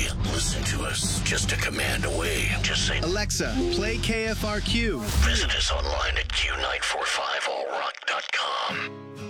Hey, listen to us. Just a command away. Just say, Alexa, play KFRQ. visit us online at Q945allrock.com.